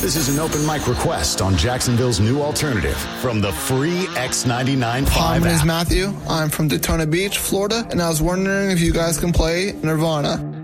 This is an open mic request on Jacksonville's new alternative from the free X99.5 Hi, my name is app. Matthew. I'm from Daytona Beach, Florida, and I was wondering if you guys can play Nirvana.